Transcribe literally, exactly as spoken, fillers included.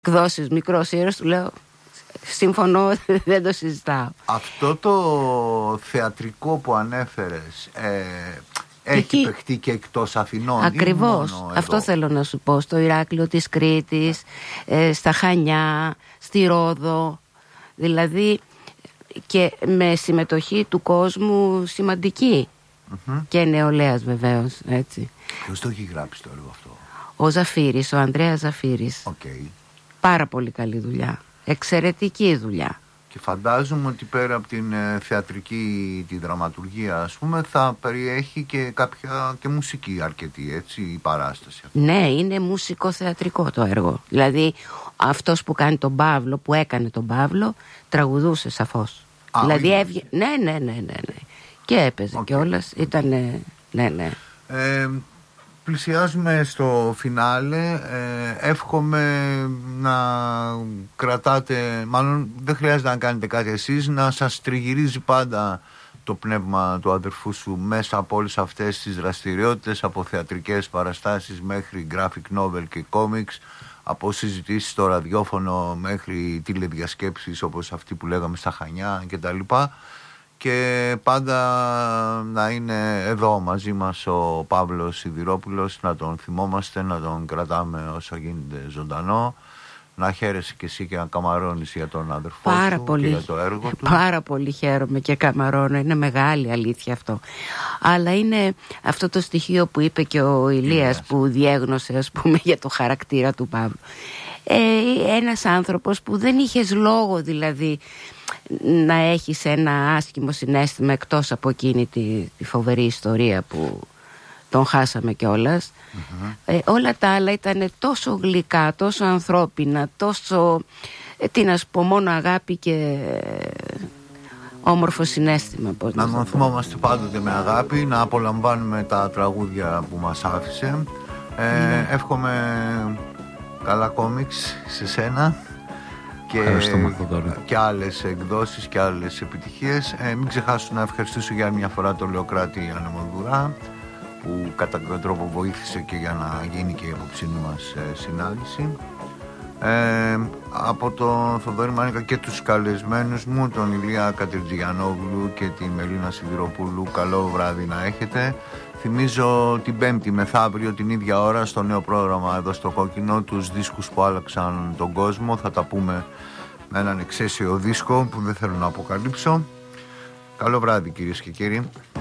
εκδόσεις Μικρός Ήρωας, του λέω συμφωνώ, δεν το συζητάω. Αυτό το θεατρικό που ανέφερες ε, έχει εκεί παιχτεί και εκτός Αθηνών? Ακριβώς, αυτό θέλω να σου πω. Στο Ηράκλειο της Κρήτης, ε, στα Χανιά, στη Ρόδο, δηλαδή, και με συμμετοχή του κόσμου σημαντική. Mm-hmm. Και νεολαίας βεβαίως, έτσι. Ποιος το έχει γράψει το έργο αυτό? Ο Ζαφύρης, ο Ανδρέας Ζαφύρης. Okay. Πάρα πολύ καλή δουλειά, εξαιρετική δουλειά. Και φαντάζομαι ότι πέρα από την ε, θεατρική, τη δραματουργία, ας πούμε, θα περιέχει και κάποια και μουσική αρκετή, έτσι, η παράσταση. Ναι, είναι μουσικοθεατρικό το έργο. Δηλαδή αυτός που κάνει τον Παύλο, που έκανε τον Παύλο, τραγουδούσε σαφώς. Α, δηλαδή έβγε... ναι, ναι, ναι, ναι, ναι. Και έπαιζε okay. κιόλας, ήταν, ναι, ναι. Ε, πλησιάζουμε στο φινάλε. ε, Εύχομαι να κρατάτε, μάλλον δεν χρειάζεται να κάνετε κάτι εσείς, να σας τριγυρίζει πάντα το πνεύμα του αδερφού σου μέσα από όλες αυτές τις δραστηριότητες, από θεατρικές παραστάσεις μέχρι graphic novel και comics, από συζητήσεις στο ραδιόφωνο μέχρι τηλεδιασκέψεις όπως αυτή που λέγαμε στα Χανιά κτλ. Και πάντα να είναι εδώ μαζί μας ο Παύλος Σιδηρόπουλος, να τον θυμόμαστε, να τον κρατάμε όσο γίνεται ζωντανό. Να χαίρεσαι και εσύ και να καμαρώνεις για τον αδερφό πάρα σου πολύ, και για το έργο του. Πάρα πολύ χαίρομαι και καμαρώνω, είναι μεγάλη αλήθεια αυτό. Αλλά είναι αυτό το στοιχείο που είπε και ο Ηλίας, yes. που διέγνωσε, ας πούμε, για το χαρακτήρα του Παύλου. Ε, ένας άνθρωπος που δεν είχες λόγο δηλαδή να έχεις ένα άσχημο συναίσθημα εκτός από εκείνη τη, τη φοβερή ιστορία που τον χάσαμε κιόλας. Mm-hmm. ε, όλα τα άλλα ήταν τόσο γλυκά, τόσο ανθρώπινα, τόσο ε, τι να σου πω, μόνο αγάπη και όμορφο συναίσθημα. Πώς να τον θυμόμαστε πάντοτε με αγάπη, να απολαμβάνουμε τα τραγούδια που μας άφησε. ε, mm. Εύχομαι καλά κόμιξ σε σένα και, και άλλες εκδόσεις και άλλες επιτυχίες. ε, Μην ξεχάσω να ευχαριστήσω για μια φορά τον Λεοκράτη Ανεμοδουρά, που κατά κάποιο τρόπο βοήθησε και για να γίνει και η απόψινή μας ε, συνάντηση. ε, Από τον Θοδωρή Μάνικα και τους καλεσμένους μου, τον Ηλία Κατριτζηγιανόγλου και τη Μελίνα Σιδηροπούλου, καλό βράδυ να έχετε. Θυμίζω την Πέμπτη μεθαύριο την ίδια ώρα στο νέο πρόγραμμα εδώ στο Κόκκινο, τους δίσκους που άλλαξαν τον κόσμο. Θα τα πούμε με έναν εξαίσιο δίσκο που δεν θέλω να αποκαλύψω. Καλό βράδυ κυρίες και κύριοι.